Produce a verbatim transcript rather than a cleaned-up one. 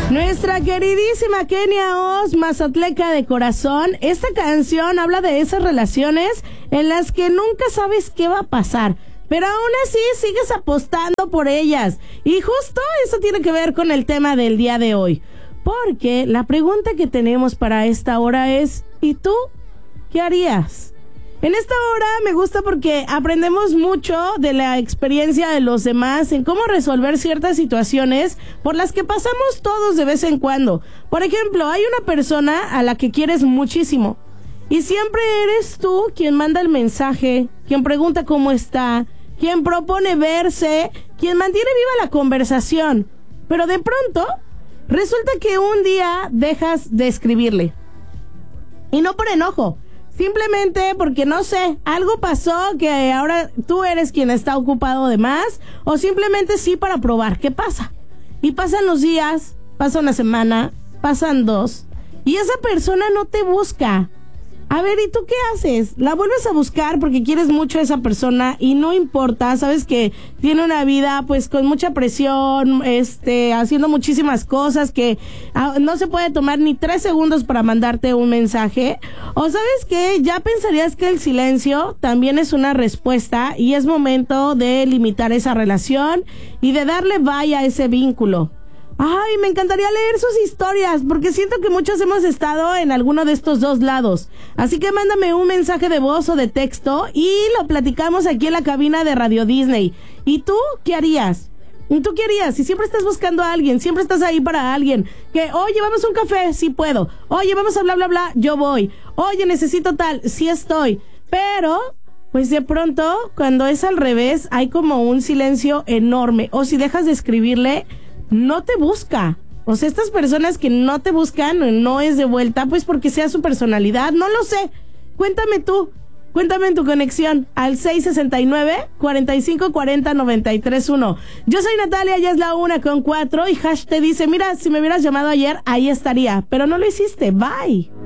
Nuestra queridísima Kenia Oz, mazatleca de corazón. Esta canción habla de esas relaciones en las que nunca sabes qué va a pasar, pero aún así sigues apostando por ellas. Y justo eso tiene que ver con el tema del día de hoy, porque la pregunta que tenemos para esta hora es: ¿y tú qué harías? En esta hora me gusta porque aprendemos mucho de la experiencia de los demás en cómo resolver ciertas situaciones por las que pasamos todos de vez en cuando. Por ejemplo, hay una persona a la que quieres muchísimo y siempre eres tú quien manda el mensaje, quien pregunta cómo está, quien propone verse, quien mantiene viva la conversación. Pero de pronto resulta que un día dejas de escribirle. Y no por enojo, simplemente porque, no sé, algo pasó que ahora tú eres quien está ocupado de más, o simplemente sí para probar qué pasa. Y pasan los días, pasa una semana, pasan dos, y esa persona no te busca. A ver, ¿y tú qué haces? La vuelves a buscar porque quieres mucho a esa persona y no importa, sabes que tiene una vida pues con mucha presión, este, haciendo muchísimas cosas que ah, no se puede tomar ni tres segundos para mandarte un mensaje. O sabes que ya pensarías que el silencio también es una respuesta y es momento de limitar esa relación y de darle bye a ese vínculo. Ay, me encantaría leer sus historias, porque siento que muchos hemos estado en alguno de estos dos lados. Así que mándame un mensaje de voz o de texto y lo platicamos aquí en la cabina de Radio Disney. ¿Y tú qué harías? ¿Tú qué harías? Si siempre estás buscando a alguien, siempre estás ahí para alguien. Que, oye, vamos a un café, sí puedo. Oye, vamos a bla, bla, bla, yo voy. Oye, necesito tal, sí estoy. Pero, pues de pronto, cuando es al revés, hay como un silencio enorme. O si dejas de escribirle, no te busca. O sea, estas personas que no te buscan, no es de vuelta, pues porque sea su personalidad, no lo sé. Cuéntame tú, cuéntame en tu conexión al seis sesenta y nueve, cuarenta y cinco cuarenta, noventa y tres uno. Yo soy Natalia, ya es la una con cuatro y Hash te dice: mira, si me hubieras llamado ayer, ahí estaría, pero no lo hiciste, bye.